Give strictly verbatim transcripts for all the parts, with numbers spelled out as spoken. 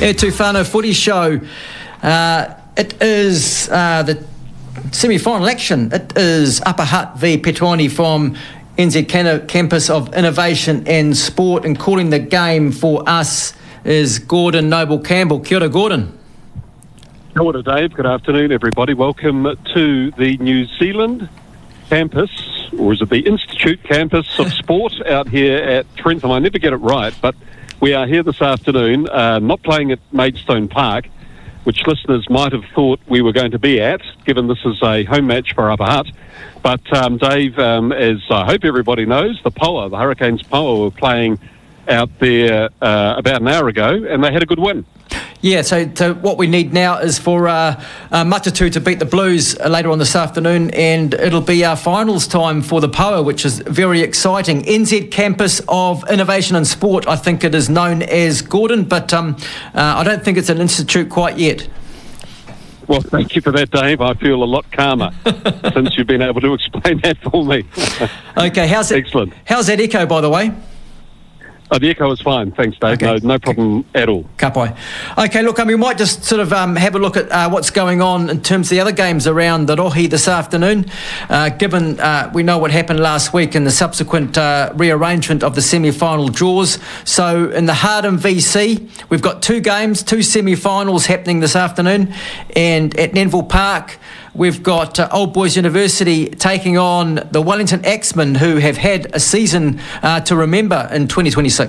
E Tūwhānau Footy Show. Uh, it is uh, the semi-final action. It is Upper Hutt v Petone from N Z Campus of Innovation and Sport, and calling the game for us is Gordon Noble-Campbell. Kia ora, Gordon. Kia ora, Dave. Good afternoon, everybody. Welcome to the New Zealand campus, or is it the Institute campus of sport out here at Trentham? I never get it right, but we are here this afternoon, uh, not playing at Maidstone Park, which listeners might have thought we were going to be at, given this is a home match for Upper Hutt. But, um, Dave, um, as I hope everybody knows, the P O A, the Hurricanes P O A, were playing out there uh, about an hour ago, and they had a good win. Yeah, so, so what we need now is for uh, uh, Matatu to beat the Blues uh, later on this afternoon, and it'll be our finals time for the P O A, which is very exciting. N Z Campus of Innovation and Sport, I think it is known as, Gordon, but um, uh, I don't think it's an institute quite yet. Well, thank you for that, Dave. I feel a lot calmer since you've been able to explain that for me. Okay, how's that? Excellent. How's that echo, by the way? Oh, the echo is fine. Thanks, Dave. Okay. No, no problem at all. Kapai. Okay, look, I mean, we might just sort of um, have a look at uh, what's going on in terms of the other games around the Rohi this afternoon, uh, given uh, we know what happened last week and the subsequent uh, rearrangement of the semi-final draws. So in the Hardham V C, we've got two games, two semi-finals happening this afternoon, and at Nenville Park, we've got uh, Old Boys University taking on the Wellington Axemen, who have had a season uh, to remember in twenty twenty-six.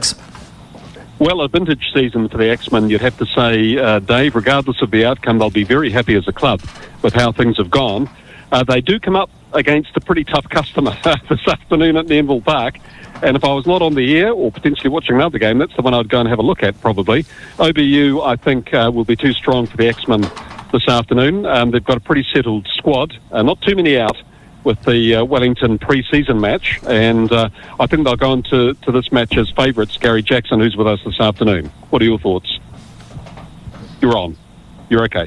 Well, a vintage season for the Axemen, you'd have to say, uh, Dave. Regardless of the outcome, they'll be very happy as a club with how things have gone. Uh, they do come up against a pretty tough customer this afternoon at Nenville Park. And if I was not on the air or potentially watching another game, that's the one I'd go and have a look at, probably. O B U, I think, uh, will be too strong for the Axemen this afternoon. Um, they've got a pretty settled squad, uh, not too many out with the uh, Wellington pre-season match, and uh, I think they'll go into to this match as favourites. Gary Jackson, who's with us this afternoon. What are your thoughts? You're on. You're okay.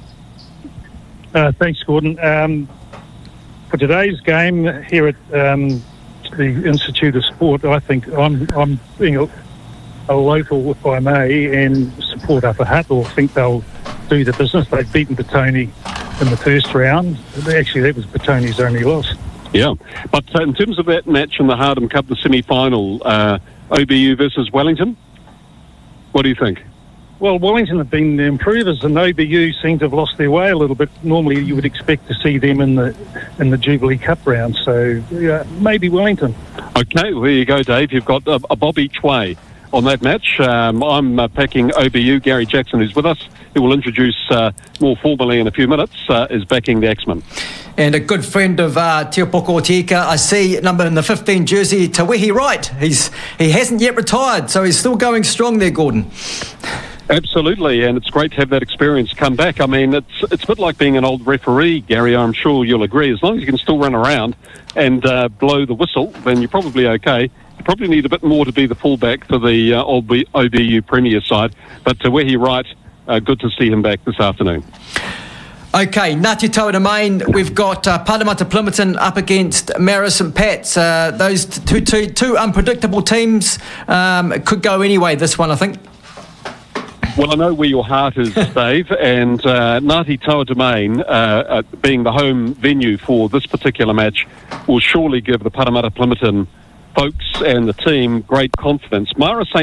Uh, thanks, Gordon. Um, for today's game here at um, the Institute of Sport, I think I'm, I'm being a, a local, if I may, and support Upper Hutt, or think they'll do the business. They've beaten Petone in the first round. Actually, that was Petone's only loss. Yeah, but uh, in terms of that match in the Hardham Cup, the semi-final, uh, O B U versus Wellington, what do you think? Well, Wellington have been the improvers, and O B U seem to have lost their way a little bit. Normally, you would expect to see them in the in the Jubilee Cup round, so yeah, maybe Wellington. Okay, well, there you go, Dave. You've got a, a bob each way on that match. Um, I'm uh, packing O B U. Gary Jackson, who's with us, who will introduce uh, more formally in a few minutes, uh, is backing the Axemen. And a good friend of uh, Te Poko Tika, I see number in the fifteen jersey, Te Wehi Wright. He's he hasn't yet retired, so he's still going strong there, Gordon. Absolutely, and it's great to have that experience come back. I mean, it's it's a bit like being an old referee, Gary. I'm sure you'll agree. As long as you can still run around and uh, blow the whistle, then you're probably okay. You probably need a bit more to be the fullback for the uh, old O B U Premier side. But Te Wehi Wright, uh, good to see him back this afternoon. Okay, Ngāti Tauramain, we've got uh, Parramatta Plimerton up against Marist St Pat's. Uh, those two, two, two unpredictable teams. Um, it could go anyway, this one, I think. Well, I know where your heart is, Dave, and uh, Ngāti Tauramain, uh, uh, being the home venue for this particular match, will surely give the Parramatta Plimerton folks and the team great confidence. Mara